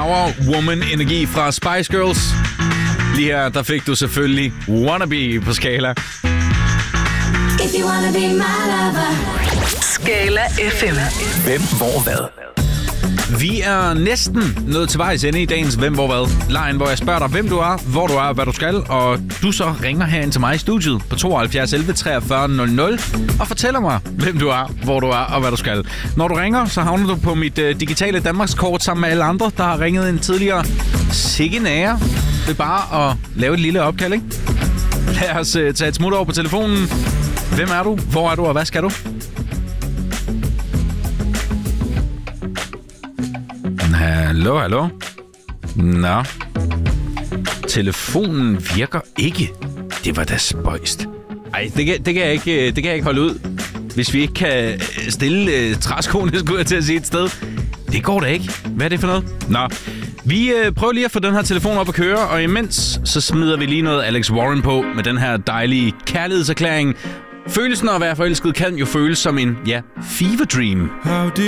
Power Woman-energi fra Spice Girls. Lige her, der fik du selvfølgelig Wannabe på Skala. If you wanna be my lover. Skala FM. Hvem, hvor, hvad? Vi er næsten nået til vejs ende i dagens Hvem, hvor, hvad? Lejen, hvor jeg spørger dig, hvem du er, hvor du er og hvad du skal. Og du så ringer herind til mig i studiet på 72 11 43 00 og fortæller mig, hvem du er, hvor du er og hvad du skal. Når du ringer, så havner du på mit digitale Danmarkskort sammen med alle andre, der har ringet ind tidligere. Sikke nære. Det er bare at lave et lille opkald, ikke? Lad os tage et smut over på telefonen. Hvem er du? Hvor er du? Og hvad skal du? Hallo? Nå. Telefonen virker ikke. Det var da spøjst. Ej, det kan jeg ikke holde ud. Hvis vi ikke kan stille træskoene, skulle jeg til at sige et sted. Det går da ikke. Hvad er det for noget? Nå. Vi prøver lige at få den her telefon op at køre, og imens så smider vi lige noget Alex Warren på med den her dejlige kærlighedserklæring. Følelsen af at være forelsket kan jo føles som en, fever dream.